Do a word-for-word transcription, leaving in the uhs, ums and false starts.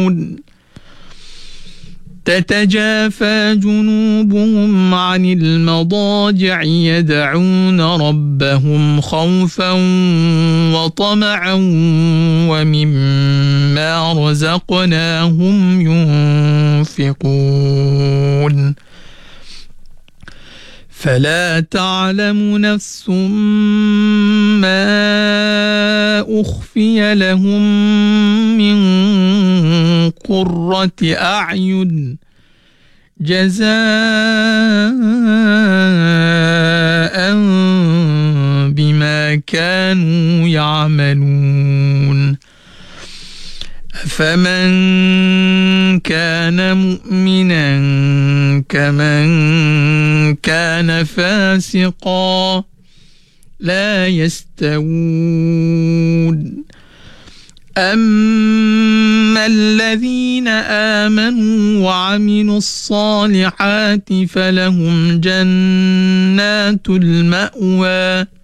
تتجافى جنوبهم عن المضاجع يدعون ربهم خوفا وطمعا ومما رزقناهم ينفقون فلا تعلم نفس ما أخفي لهم من قرة أعين جزاء بما كانوا يعملون فمن كان مؤمنا كمن كان فاسقا لا يستوون أما الذين آمنوا وعملوا الصالحات فلهم جنات المأوى